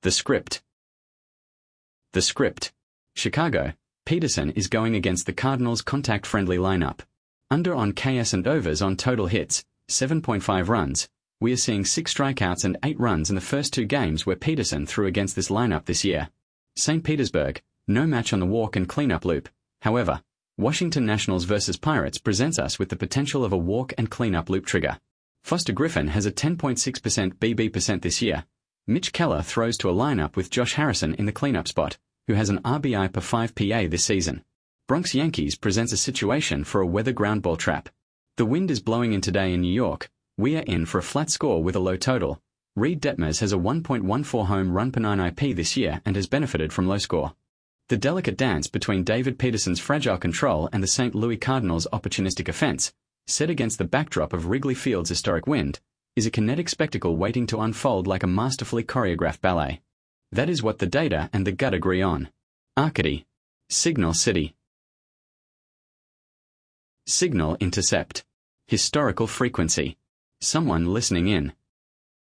The script. The script. Chicago, Peterson is going against the Cardinals' contact-friendly lineup. Under on KS and overs on total hits, 7.5 runs. We are seeing 6 strikeouts and 8 runs in the first 2 games where Peterson threw against this lineup this year. St. Petersburg, no match on the walk and cleanup loop. However, Washington Nationals vs. Pirates presents us with the potential of a walk and cleanup loop trigger. Foster Griffin has a 10.6% BB% this year. Mitch Keller throws to a lineup with Josh Harrison in the cleanup spot, who has an RBI per 5 PA this season. Bronx Yankees presents a situation for a weather ground ball trap. The wind is blowing in today in New York. We are in for a flat score with a low total. Reed Detmers has a 1.14 home run per 9 IP this year and has benefited from low score. The delicate dance between David Peterson's fragile control and the St. Louis Cardinals' opportunistic offense, set against the backdrop of Wrigley Field's historic wind, is a kinetic spectacle waiting to unfold like a masterfully choreographed ballet. That is what the data and the gut agree on. Arcady. Signal City. Signal intercept. Historical frequency. Someone listening in.